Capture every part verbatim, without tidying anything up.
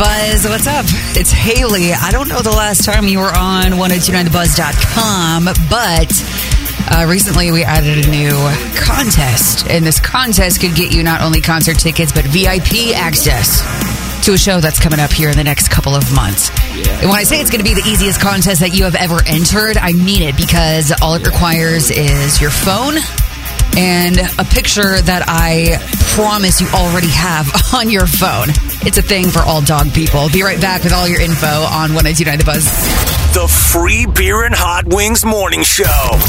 Buzz, what's up? It's Haley. I don't know the last time you were on ten twenty-nine the buzz dot com, but uh, recently we added a new contest, and this contest could get you not only concert tickets, but V I P access to a show that's coming up here in the next couple of months. And when I say it's going to be the easiest contest that you have ever entered, I mean it, because all it requires is your phone and a picture that I promise you already have on your phone. It's a thing for all dog people. Be right back with all your info on ten twenty-nine The Buzz. The Free Beer and Hot Wings Morning Show.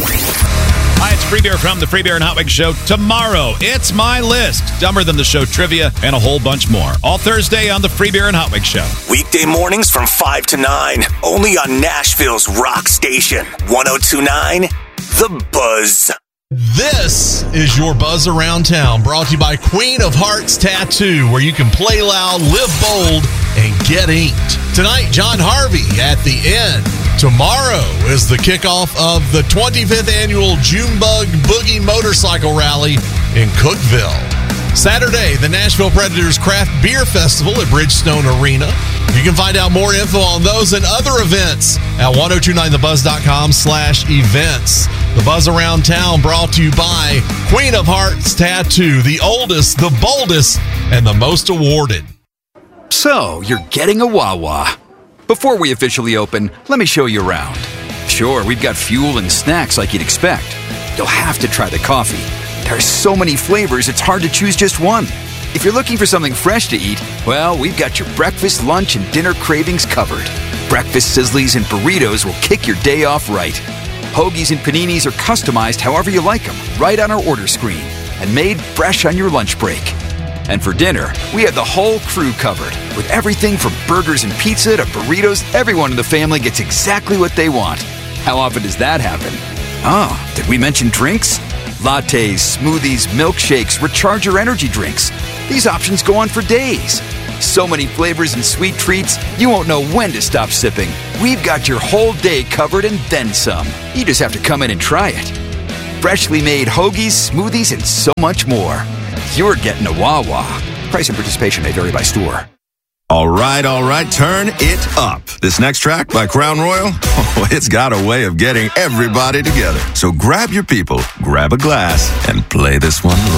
Hi, it's Free Beer from the Free Beer and Hot Wings Show. Tomorrow, it's my list. Dumber Than the Show trivia and a whole bunch more. All Thursday on the Free Beer and Hot Wings Show. Weekday mornings from five to nine. Only on Nashville's rock station. ten twenty-nine The Buzz. This is your Buzz Around Town, brought to you by Queen of Hearts Tattoo, where you can play loud, live bold, and get inked. Tonight, John Harvey at the end. Tomorrow is the kickoff of the twenty-fifth annual Junebug Boogie Motorcycle Rally in Cookeville. Saturday, the Nashville Predators Craft Beer Festival at Bridgestone Arena. You can find out more info on those and other events at ten twenty-nine the buzz dot com slash events. The Buzz Around Town brought to you by Queen of Hearts Tattoo, the oldest, the boldest, and the most awarded. So, you're getting a Wawa. Before we officially open, let me show you around. Sure, we've got fuel and snacks like you'd expect. You'll have to try the coffee. There are so many flavors, it's hard to choose just one. If you're looking for something fresh to eat, well, we've got your breakfast, lunch, and dinner cravings covered. Breakfast sizzlies and burritos will kick your day off right. Hoagies and paninis are customized however you like them, right on our order screen, and made fresh on your lunch break. And for dinner, we have the whole crew covered. With everything from burgers and pizza to burritos, everyone in the family gets exactly what they want. How often does that happen? Oh, did we mention drinks? Lattes, smoothies, milkshakes, recharger energy drinks. These options go on for days. So many flavors and sweet treats, you won't know when to stop sipping. We've got your whole day covered and then some. You just have to come in and try it. Freshly made hoagies, smoothies, and so much more. You're getting a Wawa. Price and participation may vary by store. All right, all right, turn it up. This next track by Crown Royal, oh, it's got a way of getting everybody together. So grab your people, grab a glass, and play this one.